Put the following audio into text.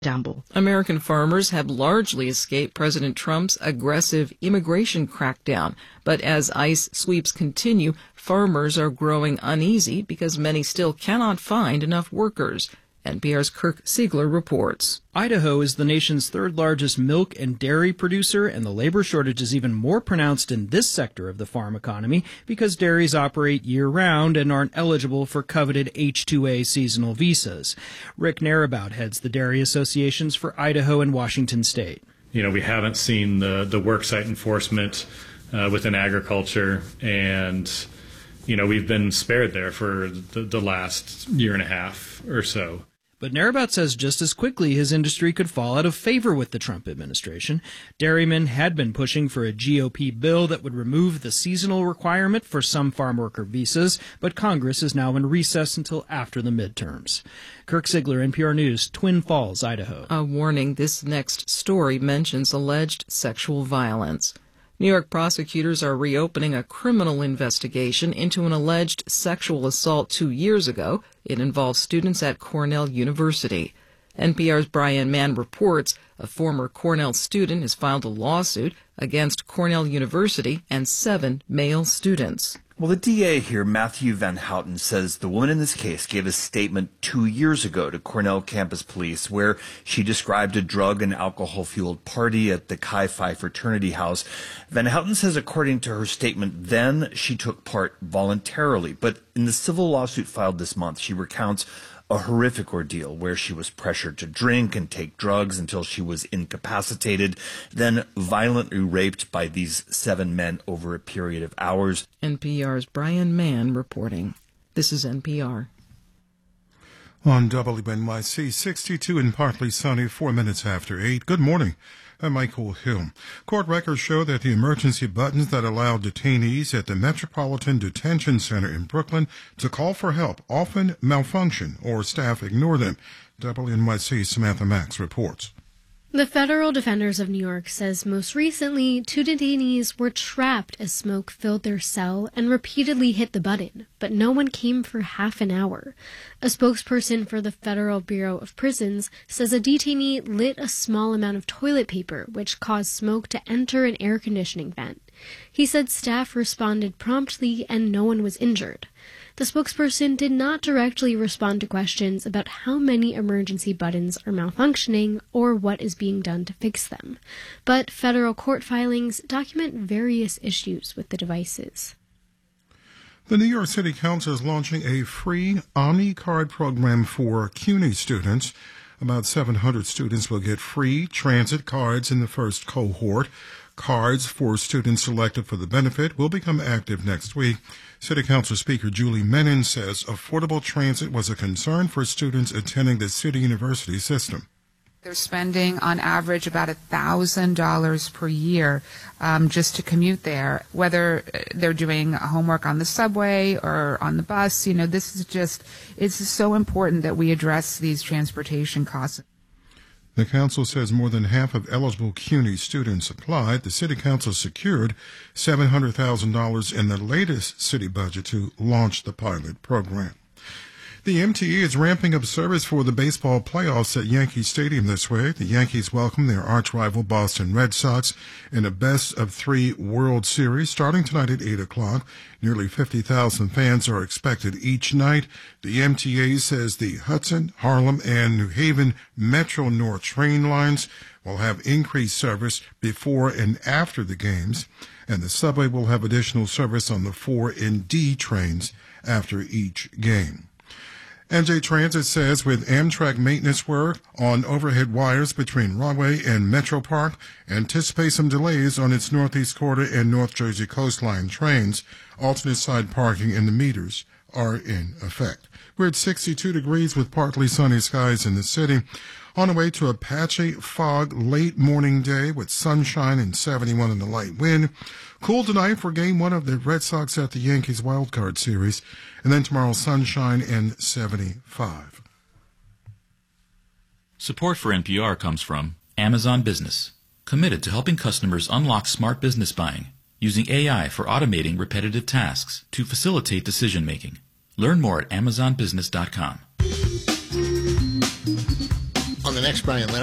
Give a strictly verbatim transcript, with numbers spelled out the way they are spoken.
jambo. American farmers have largely escaped President Trump's aggressive immigration crackdown. But as ICE sweeps continue, farmers are growing uneasy because many still cannot find enough workers. N P R's Kirk Siegler reports. Idaho is the nation's third largest milk and dairy producer, and the labor shortage is even more pronounced in this sector of the farm economy because dairies operate year-round and aren't eligible for coveted H two A seasonal visas. Rick Narabout heads the dairy associations for Idaho and Washington State. You know, we haven't seen the, the worksite enforcement uh, within agriculture, and you know, we've been spared there for the, the last year and a half or so. But Narabout says just as quickly his industry could fall out of favor with the Trump administration. Dairymen had been pushing for a G O P bill that would remove the seasonal requirement for some farm worker visas, but Congress is now in recess until after the midterms. Kirk Siegler, N P R News, Twin Falls, Idaho. A warning, this next story mentions alleged sexual violence. New York prosecutors are reopening a criminal investigation into an alleged sexual assault two years ago. It involves students at Cornell University. N P R's Brian Mann reports a former Cornell student has filed a lawsuit against Cornell University and seven male students. Well, the D A here, Matthew Van Houten, says the woman in this case gave a statement two years ago to Cornell campus police where she described a drug and alcohol-fueled party at the Chi Phi fraternity house. Van Houten says according to her statement then, she took part voluntarily. But in the civil lawsuit filed this month, she recounts a horrific ordeal where she was pressured to drink and take drugs until she was incapacitated, then violently raped by these seven men over a period of hours. N P R's Brian Mann reporting. This is N P R. On W N Y C, sixty-two and partly sunny, four minutes after eight. Good morning. I'm Michael Hill. Court records show that the emergency buttons that allow detainees at the Metropolitan Detention Center in Brooklyn to call for help often malfunction or staff ignore them. W N Y C Samantha Max reports. The Federal Defenders of New York says most recently, two detainees were trapped as smoke filled their cell and repeatedly hit the button, but no one came for half an hour. A spokesperson for the Federal Bureau of Prisons says a detainee lit a small amount of toilet paper, which caused smoke to enter an air conditioning vent. He said staff responded promptly and no one was injured. The spokesperson did not directly respond to questions about how many emergency buttons are malfunctioning or what is being done to fix them. But federal court filings document various issues with the devices. The New York City Council is launching a free Omni Card program for CUNY students. About seven hundred students will get free transit cards in the first cohort. Cards for students selected for the benefit will become active next week. City Council Speaker Julie Menin says affordable transit was a concern for students attending the City University system. They're spending on average about one thousand dollars per year um, just to commute there, whether they're doing homework on the subway or on the bus. You know, this is just, it's so important that we address these transportation costs. The council says more than half of eligible CUNY students applied. The city council secured seven hundred thousand dollars in the latest city budget to launch the pilot program. The M T E is ramping up service for the baseball playoffs at Yankee Stadium this way. The Yankees welcome their arch-rival Boston Red Sox in a best-of-three World Series starting tonight at eight o'clock. Nearly fifty thousand fans are expected each night. The M T A says the Hudson, Harlem, and New Haven Metro North train lines will have increased service before and after the games, and the subway will have additional service on the four and D trains after each game. N J Transit says with Amtrak maintenance work on overhead wires between Broadway and Metro Park, anticipates some delays on its Northeast Corridor and North Jersey Coastline trains. Alternate side parking in the meters are in effect. We're at sixty-two degrees with partly sunny skies in the city. On the way to a patchy fog late morning day with sunshine and seventy-one in the light wind. Cool tonight for game one of the Red Sox at the Yankees wildcard series. And then tomorrow, sunshine and seventy-five. Support for N P R comes from Amazon Business, committed to helping customers unlock smart business buying, using A I for automating repetitive tasks to facilitate decision-making. Learn more at amazon business dot com. On the the next Brian Larry.